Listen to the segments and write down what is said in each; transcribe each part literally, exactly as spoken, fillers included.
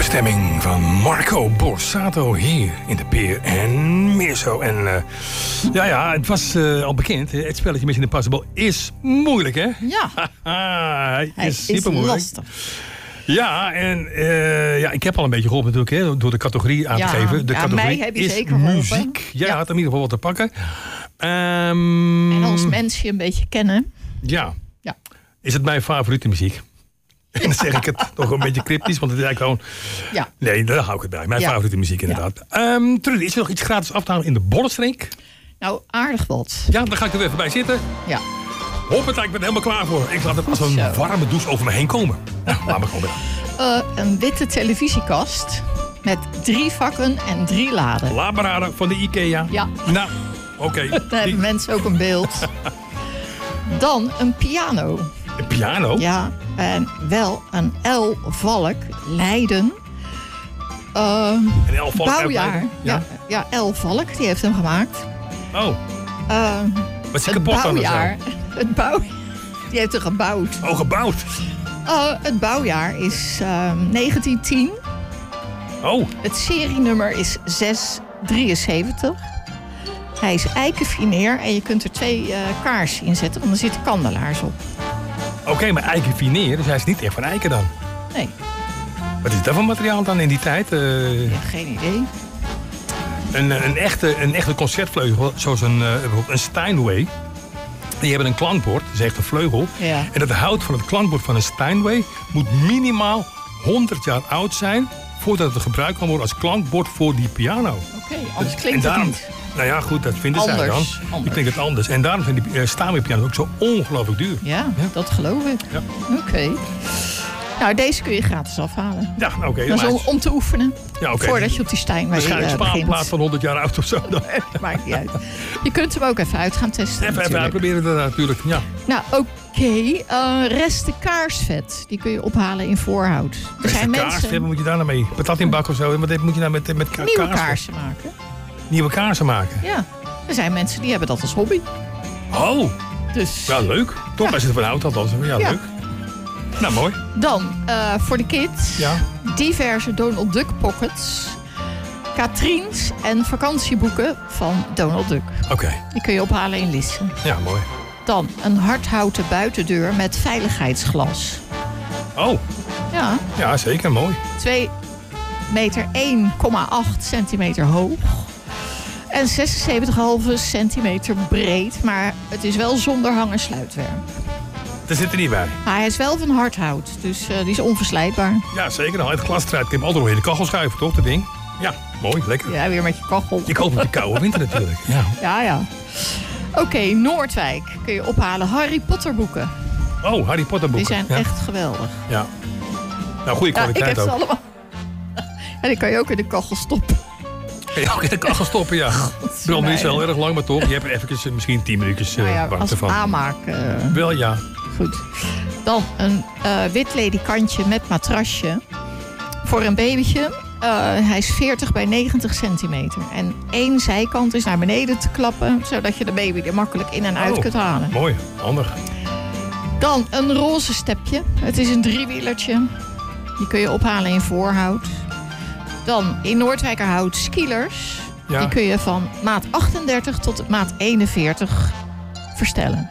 bestemming van Marco Borsato hier in de Peer en Meerso. En uh, ja, ja, het was uh, al bekend. Het spelletje Mission Impossible is moeilijk, hè? Ja. Hij Hij is super is moeilijk. lastig. Ja, en uh, ja, ik heb al een beetje geholpen natuurlijk, hè, door de categorie aan Ja, te geven. De ja, categorie mij heb je is zeker geholpen. muziek. Jij Ja. had in ieder geval wat te pakken. Um, En als mensen je een beetje kennen. Ja. Ja. Is het mijn favoriete muziek? En dan zeg ik het nog een beetje cryptisch, want het is eigenlijk gewoon... Ja. Nee, daar hou ik het bij. Mijn Ja. favoriete muziek inderdaad. Ja. Um, Trudy, is er nog iets gratis af te halen in de Bollenstreek? Nou, aardig wat. Ja, daar ga ik er even bij zitten. Ja. Hoppata, ik ben er helemaal klaar voor. Ik laat het als een Zo. warme douche over me heen komen. Ja, laat me gewoon weer. Uh, een witte televisiekast met drie vakken en drie laden. Laadberaden van de IKEA. Ja. Nou, oké. Okay. Daar hebben mensen ook een beeld. Dan een piano. Een piano? Ja, en wel een L-valk, Leiden. Uh, Een L-valk uit bouwjaar. Leiden? Ja, ja, ja L-valk, die heeft hem gemaakt. Oh. Uh, Was hij het kapot dan of zo? bouwjaar. Het bouw, die heeft hem gebouwd. Oh, gebouwd. Uh, het bouwjaar is uh, negentien tien. Oh. Het serienummer is zes drieënzeventig. Hij is eikenfineer en je kunt er twee uh, kaarsen in zetten, want er zitten kandelaars op. Oké, okay, maar eikenfineer, dus hij is niet echt van eiken dan? Nee. Wat is dat voor materiaal dan in die tijd? Uh, ja, geen idee. Een, een, echte, een echte concertvleugel, zoals een, uh, een Steinway. Die hebben een klankbord, dat is echt een vleugel. Ja. En dat hout van het klankbord van een Steinway moet minimaal honderd jaar oud zijn voordat het gebruikt kan worden als klankbord voor die piano. Oké, okay, anders klinkt daarom, het niet. Nou ja, goed, dat vinden anders, zij dan. Anders. Die klinkt het anders. En daarom zijn die uh, Steinway-piano's ook zo ongelooflijk duur. Ja, ja, dat geloof ik. Ja. Oké. Okay. Nou, deze kun je gratis afhalen. Ja, oké. Okay, dat is om, om te oefenen. Ja, okay. Voordat je op die Steinway Waarschijnlijk uh, begint. spaanplaat van honderd jaar oud of zo. Dan. Maakt niet uit. Je kunt hem ook even uit gaan testen. Even, even uitproberen dat natuurlijk, ja. Nou, oké. Okay. Uh, resten kaarsvet. Die kun je ophalen in voorhout. Er resten zijn kaarsvet, mensen... wat moet je daar nou mee? Patat in bak of zo? Wat moet je nou met, met ka- Nieuwe kaarsen? kaarsen maken. Nieuwe kaarsen maken? Ja. Er zijn mensen die hebben dat als hobby. Oh. Dus... Ja, leuk. Toch, ja. als je het van hout althans. Ja, ja. leuk. Nou, mooi. Dan, uh, voor de kids, ja. diverse Donald Duck pockets, Katriens en vakantieboeken van Donald Duck. Oké. Okay. Die kun je ophalen in Lisse. Ja, mooi. Dan een hardhouten buitendeur met veiligheidsglas. Oh. Ja. Ja, zeker. Mooi. twee meter één komma acht centimeter hoog. En zesenzeventig komma vijf centimeter breed. Maar het is wel zonder hang- en sluitwerk. Dat zit er niet bij. Maar hij is wel van hardhout, dus uh, die is onverslijtbaar. Ja, zeker. Nou, het glastruit. Ik heb hem altijd nog in de kachel schuiven, toch, dat ding? Ja, mooi. Lekker. Ja, weer met je kachel. Ik hoop met de koude winter natuurlijk. Ja, ja. ja. Oké, okay, Noordwijk kun je ophalen. Harry Potter boeken. Oh, Harry Potter boeken. Die zijn ja. echt geweldig. Ja. Nou, goede kwaliteit ja, ik heb ook. Ze allemaal. En die kan je ook in de kachel stoppen. Kan je ook in de kachel stoppen, ja. Brand is wel erg lang, maar toch. Je hebt er even misschien tien minuutjes uh, nou ja, warmte van. aanmaak. Uh... Wel, ja. Goed. Dan een uh, wit ledikantje met matrasje. Voor een babytje. Uh, hij is veertig bij negentig centimeter. En één zijkant is naar beneden te klappen. Zodat je de baby er makkelijk in en uit oh, kunt halen. Mooi, handig. Dan een roze stepje. Het is een driewielertje. Die kun je ophalen in voorhout. Dan in Noordwijkerhout skilers. Ja. Die kun je van maat achtendertig tot maat eenenveertig verstellen.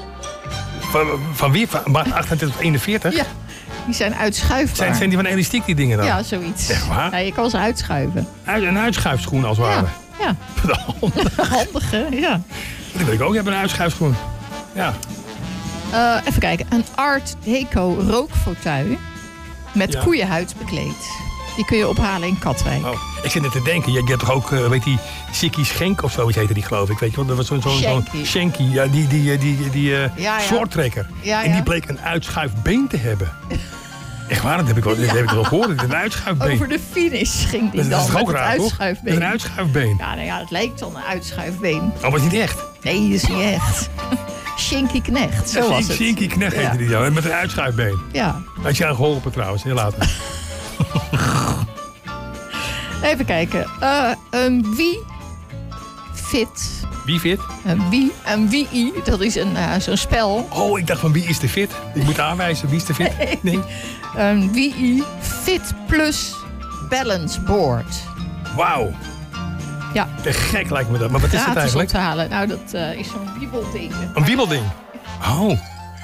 Van, van wie? Van maat achtendertig tot eenenveertig? Ja, die zijn uitschuifbaar. Zijn, zijn die van elastiek, die dingen dan? Ja, zoiets. Echt waar? Ja, je kan ze uitschuiven. Uit, een uitschuifschoen als het ware. Ja. Handig, hè? Ja. Dat wil ik ook hebben, een uitschuifschoen. Ja. Uh, even kijken. Een Art Deco rookfauteuil met ja. koeienhuid bekleed. Die kun je ophalen in Katwijk. Oh, ik zit net te denken, je, je hebt toch ook, uh, weet die, Sikkie Schenk of zoiets heette die, geloof ik. Weet je wel, dat was zo'n zo'n zo Schenky, ja, die, die, die, die, die uh, ja, ja. shorttrekker. Ja, ja. En die bleek een uitschuifbeen te hebben. Echt waar, dat heb ik wel, ja. dat heb ik wel gehoord. Een uitschuifbeen. Over de finish ging die dat, dan. Dat is ook met raar, het toch? uitschuifbeen. Met een uitschuifbeen. Ja, nou ja, het lijkt dan een uitschuifbeen. Oh, maar het is niet echt? Nee, dat is niet echt. Shinky Knecht, zo ja, was het. Shinky Knecht heette ja. die jou, met een uitschuifbeen. Ja. Had je aan geholpen trouwens, heel later. Even kijken. Uh, een Wii Fit. Wie fit? Een Wii, een Wii, dat is een, uh, zo'n spel. Oh, ik dacht van wie is de fit? Ik moet aanwijzen, wie is de fit? Nee. Een Wii Fit Plus balance board. Wauw. Ja. Te gek lijkt me dat. Maar wat is het eigenlijk? Op te halen. Nou, dat uh, is zo'n wiebelding. Een wiebelding? Oh.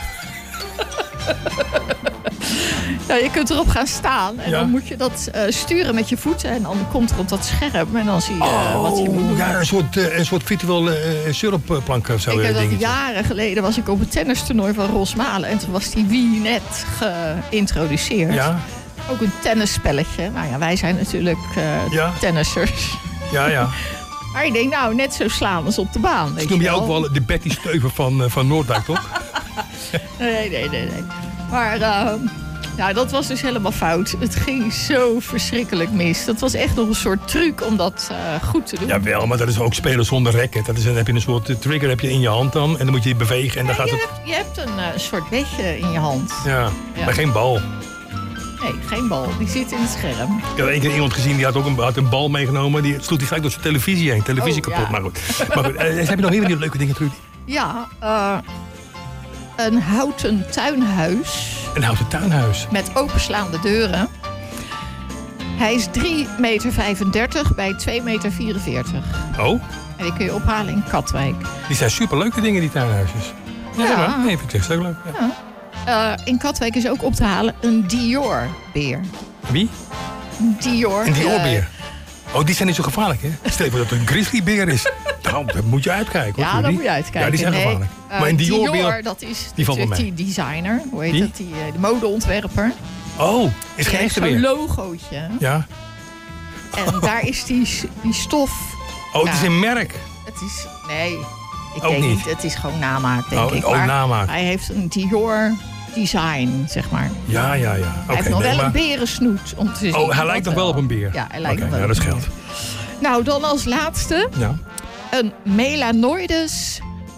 Nou, je kunt erop gaan staan en ja. dan moet je dat uh, sturen met je voeten. En dan komt er op dat scherm en dan zie je uh, oh, wat je moet doen. Ja, een soort, uh, een soort virtueel uh, surfplank of zo. Ik heb dat dingetje. Jaren geleden was ik op het tennistoernooi van Rosmalen. En toen was die Wii net geïntroduceerd. Ja. Ook een tennisspelletje. Nou ja, wij zijn natuurlijk uh, ja. tennissers. Ja, ja. Maar ik denk, nou, net zo slaan als op de baan. Dus noem je ook wel de Betty Steuven van, uh, van Noordwijk, toch? nee, nee, nee, nee. Maar uh, ja, dat was dus helemaal fout. Het ging zo verschrikkelijk mis. Dat was echt nog een soort truc om dat uh, goed te doen. Jawel, maar dat is ook spelen zonder racket. Dat is, dan heb je een soort trigger heb je in je hand dan. En dan moet je je bewegen en dan ja, gaat je het... Hebt, je hebt een uh, soort bedje in je hand. Ja, ja, maar geen bal. Nee, geen bal. Die zit in het scherm. Ik had één keer iemand gezien, die had ook een, had een bal meegenomen. Die sloeg die gelijk door zijn televisie heen. Televisie oh, kapot, ja. maar goed. Maar goed, uh, heb je nog meer van die leuke dingen, Trudy? Ja, uh, een houten tuinhuis. Een houten tuinhuis? Met openslaande deuren. Hij is drie meter vijfendertig bij twee meter vierenveertig. Oh? En die kun je ophalen in Katwijk. Die zijn superleuke dingen, die tuinhuisjes. Ja, ja. Maar, nee, vind ik echt leuk. Ja. Ja. Uh, in Katwijk is ook op te halen een Dior-beer. Wie? Dior. Een Dior-beer. Oh, die zijn niet zo gevaarlijk, hè? Stel je voor dat het een grizzlybeer is. Nou, daar moet je uitkijken. Ja, daar moet je uitkijken. Ja, die zijn nee, gevaarlijk. Uh, maar een Dior, Dior, dat is die valt die, die designer. Hoe heet die? dat? Die, uh, de modeontwerper. Oh, is geen echte beer. Zo'n logootje. Ja. En daar is die, die stof... Oh, het nou, is een merk. Het is... Nee, ik ook denk niet. niet. Het is gewoon namaak, denk oh, ik. Oh, maar namaak. Hij heeft een Dior... design, zeg maar. Ja, ja, ja. Okay, hij heeft nog nee, wel maar... een berensnoet om te zien. Oh, hij lijkt nog wel op een beer? Ja, hij lijkt okay, nog wel ja, dat scheelt. Nou, dan als laatste... Ja. Een Melanoides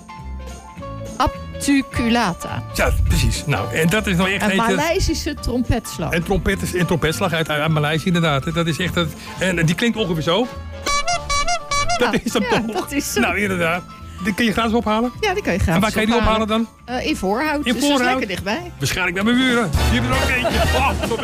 aptuculata. Ja, precies. Nou, en dat is nou echt... Een Maleisische trompetslag. Een, trompet, een trompetslag uit, uit Maleisië, inderdaad. Dat is echt... Het, en die klinkt ongeveer zo. Dat ja, is hem ja, toch? Dat is hem. Nou, inderdaad. Die kun je gratis ophalen? Ja, die kun je gratis En waar kan je die ophalen dan? Uh, in Voorhout. In dus Voorhout? Dat is lekker dichtbij. Waarschijnlijk bij mijn buren. Die hebben er ook eentje. Oh,